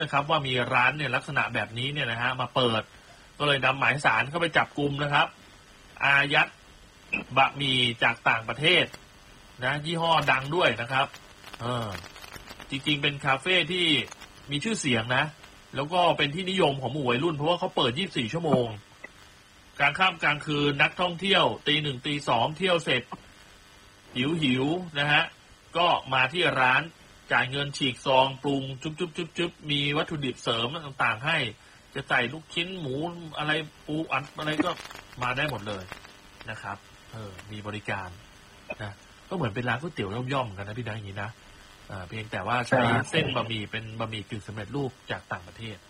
นะครับว่ามีร้านเนี่ยลักษณะแบบนี้เนี่ยนะฮะมาเปิดก็เลยนำหมายสารเข้าไปจับกุมนะครับอายัดบะหมี่จากต่างประเทศนะยี่ห้อดังด้วยนะครับจริงๆเป็นคาเฟ่ที่มีชื่อเสียงนะแล้วก็เป็นที่นิยมของหมู่วัยรุ่นเพราะว่าเขาเปิด24 ชั่วโมงกลางค่ำกลางคืนนักท่องเที่ยวตีหนึ่งตีสองเที่ยวเสร็จหิวนะฮะก็มาที่ร้านจ่ายเงินฉีกซองปรุงจุ๊บมีวัตถุดิบเสริมต่างๆให้จะใส่ลูกชิ้นหมูอะไรปูอัดอะไรก็มาได้หมดเลยนะครับมีบริการนะก็เหมือนเป็นร้านก๋วยเตี๋ยวย่อมๆกันนะพี่นะอย่างนี้นะเพียงแต่ว่าใช้เส้นบะหมี่เป็นบะหมี่กึ่งสำเร็จรูปจากต่างประเทศ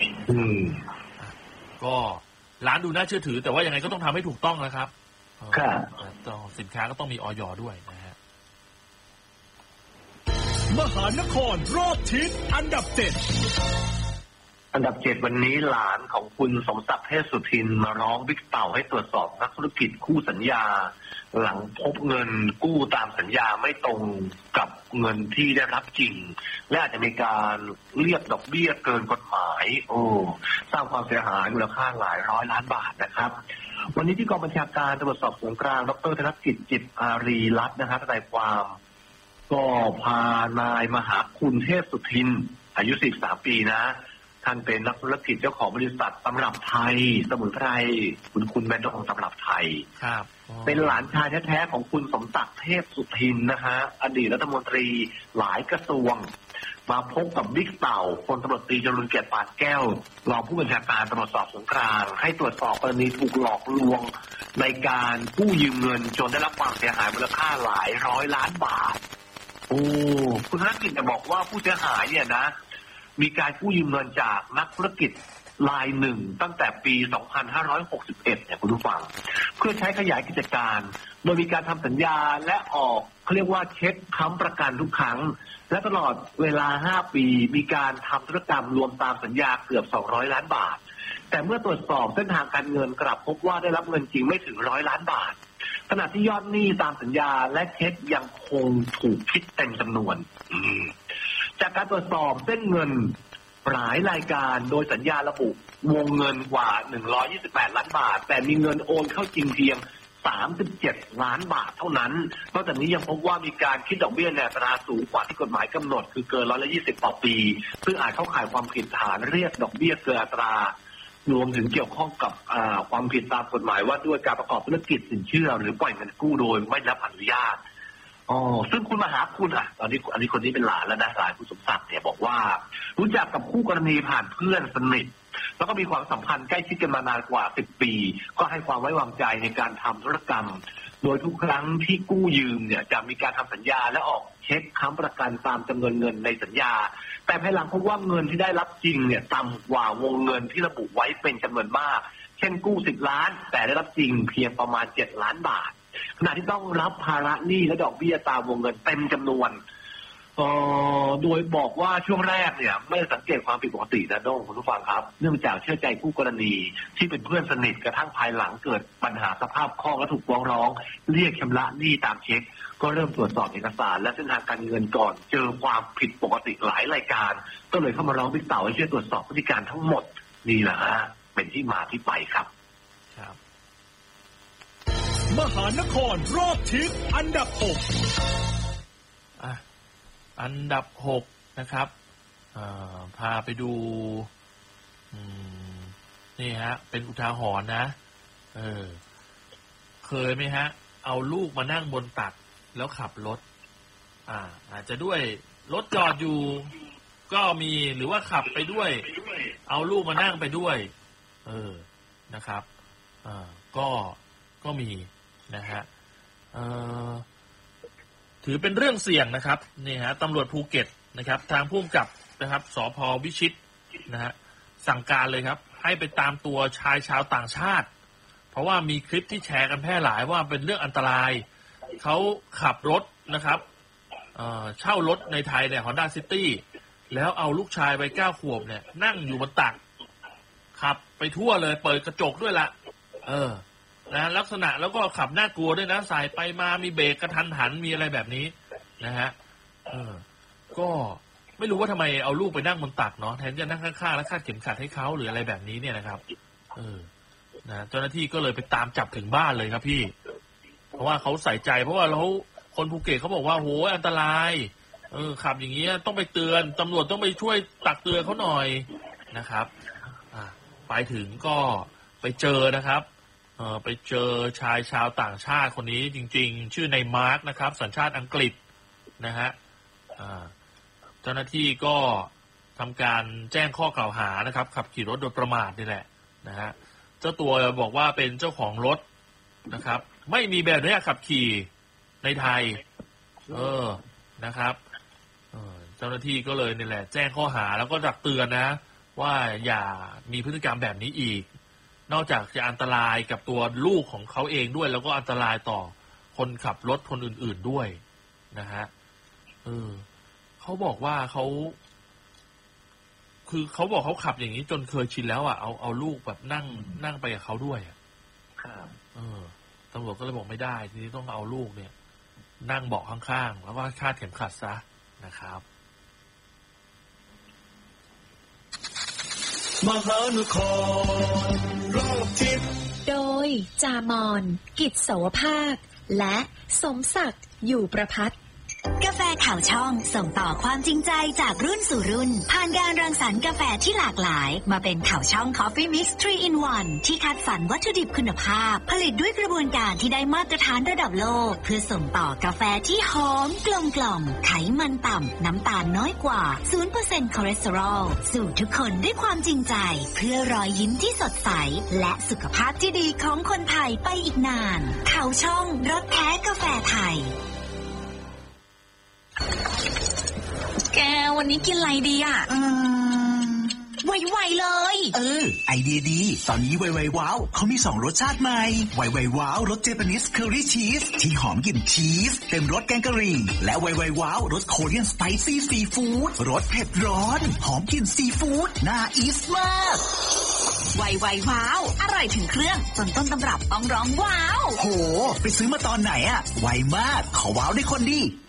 ก็ร้านดูน่าเชื่อถือแต่ว่ายังไงก็ต้องทำให้ถูกต้องนะครับสินค้าก็ต้องมีอย.ด้วยนะฮะมหานครรอบทิศอันดับ7วันนี้หลานของคุณสมศักดิ์เทพสุทินมาร้องบิ๊กเต่าให้ตรวจสอบนักธุรกิจคู่สัญญาหลังพบเงินกู้ตามสัญญาไม่ตรงกับเงินที่ได้รับจริงและอาจจะมีการเรียกดอกเบี้ยเกินกฎหมายสร้างความเสียหายมูลค่าหลายร้อยล้านบาทนะครับวันนี้ที่กองบัญชาการตำรวจสอบสวนกลางดร.ธนกิจจิตอารีรัตน์นะครับทนายความก็พานายมหาคุณเทพสุทินอายุ43 ปีนะท่านเป็นนักธุรกิจเจ้าของบริษัทตำรับไทยสมุนไพรคุณแบรนด์ของตำรับไทยครับเป็นหลานชายแท้ๆของคุณสมศักดิ์เทพสุทินนะฮะอดีตรัฐมนตรีหลายกระทรวงมาพบกับบิ๊กเต่าพลตำรวจตรีจรุลเกียรติปานแก้วรองผู้บัญชาการตำรวจสอบสวนกลางให้ตรวจสอบกรณีถูกหลอกลวงในการกู้ยืมเงินจนได้รับความเสียหายมูลค่าหลายร้อยล้านบาทคุณธนกิจจะบอกว่าผู้เสียหายเนี่ยนะมีการกู้ยืมเงินจากนักธุรกิจรายหนึ่งตั้งแต่ปี 2561 เนี่ยคุณผู้ฟังเพื่อใช้ขยายกิจการโดยมีการทำสัญญาและออกเขาเรียกว่าเช็คค้ำประกันทุกครั้งและตลอดเวลา 5 ปีมีการทำธุรกรรมรวมตามสัญญาเกือบ 200 ล้านบาทแต่เมื่อตรวจสอบเส้นทางการเงินกลับพบว่าได้รับเงินจริงไม่ถึง100 ล้านบาทขณะที่ยอดหนี้ตามสัญญาและเช็คยังคงถูกคิดเต็มจำนวนจากการตรวจสอบเส้นเงินหลายรายการโดยสัญญาระบุวงเงินกว่า128 ล้านบาทแต่มีเงินโอนเข้าจริงเพียง37 ล้านบาทเท่านั้นนอกจากนี้ยังพบว่ามีการคิดดอกเบี้ยในอัตราสูงกว่าที่กฎหมายกำหนดคือเกิน120%ต่อปีซึ่งอาจเข้าข่ายความผิดฐานเรียกดอกเบี้ยเกินอัตรารวมถึงเกี่ยวข้องกับความผิดตามกฎหมายว่าด้วยการประกอบธุรกิจสินเชื่อหรือปล่อยเงินกู้โดยไม่รับอนุญาตซึ่งคุณมหาคุณอันนี้คนนี้เป็นหลานแล้วนะหลานคุณสมศักดิ์เนี่ยบอกว่ารู้จักกับคู่กรณีผ่านเพื่อนสนิทแล้วก็มีความสัมพันธ์ใกล้ชิดกันมานานกว่า10 ปีก็ให้ความไว้วางใจในการทำธุรกรรมโดยทุกครั้งที่กู้ยืมเนี่ยจะมีการทำสัญญาและออกเช็คค้ำประกันตามจำนวนเงินในสัญญาแต่ภายหลังพบว่าเงินที่ได้รับจริงเนี่ยต่ำกว่าวงเงินที่ระบุไว้เป็นจำนวนมากเช่นกู้10 ล้านแต่ได้รับจริงเพียงประมาณ7 ล้านบาทขณะที่ต้องรับภาระหนี้และดอกเบี้ยตามวงเงินเต็มจำนวนโดยบอกว่าช่วงแรกเนี่ยไม่สังเกตความผิดปกตินะน้องคุณผู้ฟังครับเนื่องจากเชื่อใจคู่กรณีที่เป็นเพื่อนสนิทกระทั่งภายหลังเกิดปัญหาสภาพคล่องและถูกฟ้องร้องเรียกชำระหนี้ตามเช็คก็เริ่มตรวจสอบเอกสารและเส้นทางการเงินก่อนเจอความผิดปกติหลายรายการก็เลยเข้ามาร้องบิ๊กเต่าให้ช่วยตรวจสอบพฤติการทั้งหมดนี่แหละฮะเป็นที่มาที่ไปครับมหานครรอบทิศอันดับ 6อันดับ6นะครับพาไปดูนี่ฮะเป็นอุทาหรณ์นะเคยไหมฮะเอาลูกมานั่งบนตักแล้วขับรถอาจจะด้วยรถจอดอยู่ก็มีหรือว่าขับไปด้วยเอาลูกมานั่งไปด้วยนะครับก็มีนะฮะถือเป็นเรื่องเสี่ยงนะครับนี่ฮะตำรวจภูเก็ตนะครับทางผู้กำกับนะครับสภ.วิชิตนะฮะสั่งการเลยครับให้ไปตามตัวชายชาวต่างชาติเพราะว่ามีคลิปที่แชร์กันแพร่หลายว่าเป็นเรื่องอันตรายเขาขับรถนะครับเช่ารถในไทยเนี่ย Honda City แล้วเอาลูกชายวัย9 ขวบเนี่ยนั่งอยู่บนตักขับไปทั่วเลยเปิดกระจกด้วยละนะลักษณะแล้วก็ขับน่ากลัวด้วยนะสายไปมามีเบรกกระทันหันมีอะไรแบบนี้นะฮะก็ไม่รู้ว่าทำไมเอาลูกไปนั่งบนตักเนาะแทนจะนั่งข้างๆแล้วคาดเข็มขัดให้เขาหรืออะไรแบบนี้เนี่ยนะครับนะเจ้าหน้าที่ก็เลยไปตามจับถึงบ้านเลยครับพี่เพราะว่าเขาใส่ใจเพราะว่าเราคนภูเก็ตเขาบอกว่าโหอันตรายขับอย่างเงี้ยต้องไปเตือนตำรวจต้องไปช่วยตักเตือนเขาหน่อยนะครับไปถึงก็ไปเจอนะครับไปเจอชายชาวต่างชาติคนนี้จริงๆชื่อนายมาร์คนะครับสัญชาติอังกฤษนะฮะเจ้าหน้าที่ก็ทำการแจ้งข้อกล่าวหานะครับขับขี่รถโดยประมาทนี่แหละนะฮะเจ้าตัวบอกว่าเป็นเจ้าของรถนะครับไม่มีใบอนุญาตขับขี่ในไทยนะครับเจ้าหน้าที่ก็เลยนี่แหละแจ้งข้อหาแล้วก็ตักเตือนนะว่าอย่ามีพฤติกรรมแบบนี้อีกนอกจากจะอันตรายกับตัวลูกของเขาเองด้วยแล้วก็อันตรายต่อคนขับรถคนอื่นๆด้วยนะฮะเขาบอกว่าเขาบอกเขาขับอย่างนี้จนเคยชินแล้วอ่ะเอาลูกแบบนั่งไปกับเขาด้วยอ่ะตำรวจก็เลยบอกไม่ได้ทีนี้ต้องเอาลูกเนี่ยนั่งเบาะข้างๆแล้วก็คาดเข็มขัดซะนะครับมหานครรอบทิศโดยจามอนกิจโสภาคและสมศักดิ์อยู่ประภัตกาแฟข่าวช่องส่งต่อความจริงใจจากรุ่นสู่รุ่นผ่านการรังสรรค์กาแฟที่หลากหลายมาเป็นข่าวช่อง Coffee Mix 3 in 1ที่คัดสรรวัตถุดิบคุณภาพผลิตด้วยกระบวนการที่ได้มาตรฐานระดับโลกเพื่อส่งต่อกาแฟที่หอมกลมกล่อมไขมันต่ำน้ำตาลน้อยกว่า 0% คอเลสเตอรอลสู่ทุกคนด้วยความจริงใจเพื่อรอยยิ้มที่สดใสและสุขภาพที่ดีของคนไทยไปอีกนานข่าวช่องรสแท้กาแฟไทยแกวันนี้กินอะไรดีอ่ะไวๆเลยไอเดียดีตอนนี้ไวๆว้าวเขามี2รสชาติใหม่ไวๆว้าวรสเจแปนิสเคอรี่ชีสที่หอมกลิ่นชีสเต็มรสแกงกะหรี่และไวๆว้าวรสโคเรียนสไปซี่ซีฟู้ดรสเผ็ดร้อนหอมกลิ่นซีฟู้ดน่าอีสมากไวๆว้าวอร่อยถึงเครื่องจนต้นตำรับต้องร้องว้าวโหไปซื้อมาตอนไหนอะไวมากขอว้าวได้คนดี